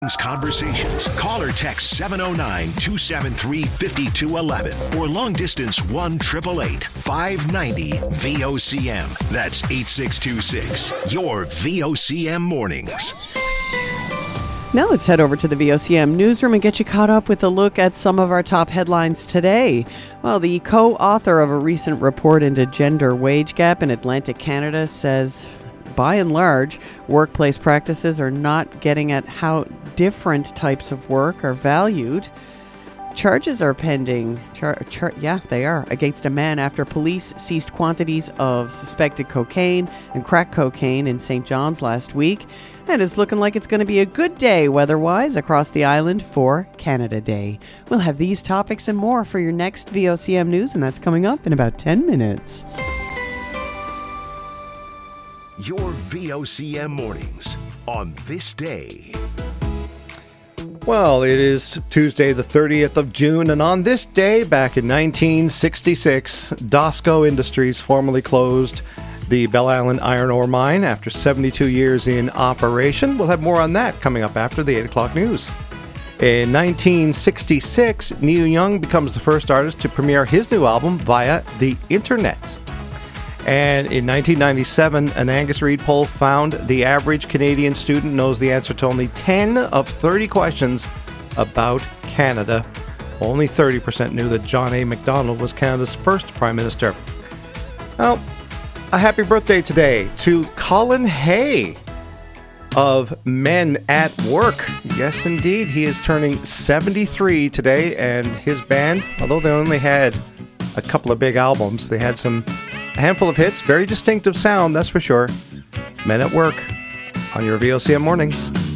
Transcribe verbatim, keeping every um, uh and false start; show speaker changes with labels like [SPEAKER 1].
[SPEAKER 1] Conversations. Call or text seven oh nine, two seven three, five two one one or long distance one eight eight eight, five nine zero, V O C M. That's eight six two six. Your V O C M mornings.
[SPEAKER 2] Now let's head over to the V O C M newsroom and get you caught up with a look at some of our top headlines today. Well, the co-author of a recent report into gender wage gap in Atlantic Canada says, by and large, workplace practices are not getting at how different types of work are valued. Charges are pending, char- char- yeah, they are, against a man after police seized quantities of suspected cocaine and crack cocaine in Saint John's last week. And it's looking like it's going to be a good day weather-wise across the island for Canada Day. We'll have these topics and more for your next V O C M News, and that's coming up in about ten minutes.
[SPEAKER 1] Your V O C M mornings on this day.
[SPEAKER 3] Well, it is Tuesday, the thirtieth of June, and on this day, back in nineteen sixty-six, Dosco Industries formally closed the Bell Island iron ore mine after seventy-two years in operation. We'll have more on that coming up after the eight o'clock news. In nineteen sixty-six, Neil Young becomes the first artist to premiere his new album via the internet. And in nineteen ninety-seven, an Angus Reid poll found the average Canadian student knows the answer to only ten of thirty questions about Canada. Only thirty percent knew that John A. Macdonald was Canada's first Prime Minister. Well, a happy birthday today to Colin Hay of Men at Work. Yes, indeed. He is turning seventy-three today, and his band, although they only had a couple of big albums, they had some a handful of hits, very distinctive sound, that's for sure. Men at Work on your V O C M mornings.